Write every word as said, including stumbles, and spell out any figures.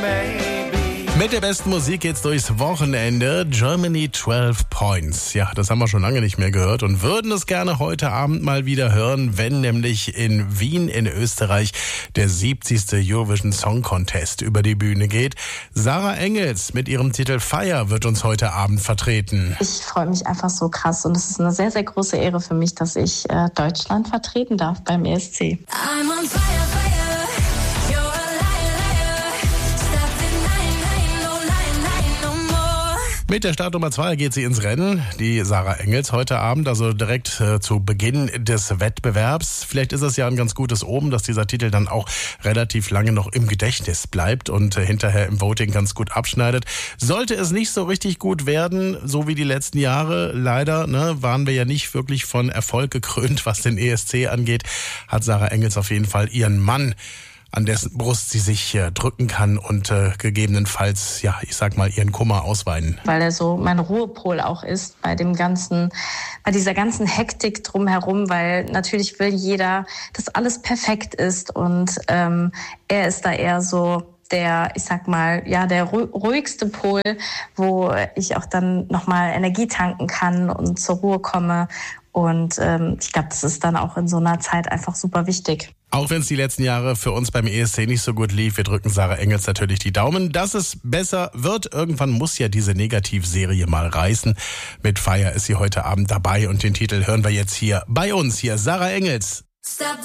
Mit der besten Musik geht's durchs Wochenende. Germany zwölf Points. Ja, das haben wir schon lange nicht mehr gehört und würden es gerne heute Abend mal wieder hören, wenn nämlich in Wien in Österreich der siebzigste Eurovision Song Contest über die Bühne geht. Sarah Engels mit ihrem Titel Fire wird uns heute Abend vertreten. Ich freue mich einfach so krass und es ist eine sehr, sehr große Ehre für mich, dass ich äh, Deutschland vertreten darf beim E S C. I'm on fire, fire. Mit der Startnummer zwei geht sie ins Rennen, die Sarah Engels heute Abend, also direkt äh, zu Beginn des Wettbewerbs. Vielleicht ist es ja ein ganz gutes Omen, dass dieser Titel dann auch relativ lange noch im Gedächtnis bleibt und äh, hinterher im Voting ganz gut abschneidet. Sollte es nicht so richtig gut werden, so wie die letzten Jahre, leider, ne, waren wir ja nicht wirklich von Erfolg gekrönt, was den E S C angeht, hat Sarah Engels auf jeden Fall ihren Mann, an dessen Brust sie sich äh, drücken kann und äh, gegebenenfalls, ja, ich sag mal, ihren Kummer ausweinen. Weil er so mein Ruhepol auch ist bei dem ganzen, bei dieser ganzen Hektik drumherum, weil natürlich will jeder, dass alles perfekt ist und ähm, er ist da eher so der, ich sag mal, ja, der ruhigste Pol, wo ich auch dann nochmal Energie tanken kann und zur Ruhe komme. Und ähm, ich glaube, das ist dann auch in so einer Zeit einfach super wichtig. Auch wenn es die letzten Jahre für uns beim E S C nicht so gut lief, wir drücken Sarah Engels natürlich die Daumen, dass es besser wird. Irgendwann muss ja diese Negativserie mal reißen. Mit Fire ist sie heute Abend dabei und den Titel hören wir jetzt hier bei uns. Hier Sarah Engels. Stop.